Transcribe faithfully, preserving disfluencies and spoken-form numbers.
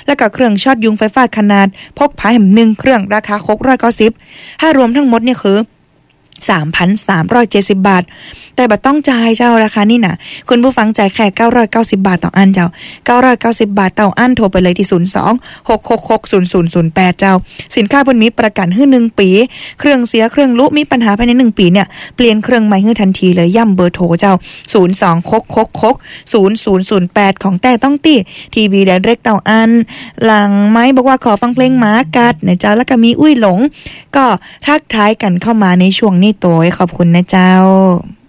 แล้วก็เครื่องช็อตยุงไฟฟ้าขนาดพกพาแหมหนึ่งเครื่องราคาหกร้อยเก้าสิบถ้ารวมทั้งหมดเนี่ยคือ สามพันสามร้อยเจ็ดสิบ บาทแต่บัดต้องจ่ายเจ้าราคานี่นะคุณผู้ฟังจ่ายแค่เก้าร้อยเก้าสิบบาทต่ออันเจ้าเก้าร้อยเก้าสิบบาทต่ออันโทรไปเลยที่ศูนย์ สอง หก หก หก ศูนย์ ศูนย์ ศูนย์ แปดเจ้าสินค้าบนมีประกันให้หนึ่งปีเครื่องเสียเครื่องลุมีปัญหาภายในหนึ่งปีเนี่ยเปลี่ยนเครื่องใหม่ให้ทันทีเลยย่ำเบอร์โทรเจ้าศูนย์ สอง หก หก หก ศูนย์ ศูนย์ ศูนย์ แปดของแต่ต้องตี้ทีวีไดเรกเต่าอันหลังไม้บอกว่าขอฟังเพลงหมากัดนะเจ้าแล้วก็มีอุ้ยหลงก็ทักทายกันเข้ามาในช่วงนี้ตัวขอบคุณนะเจ้า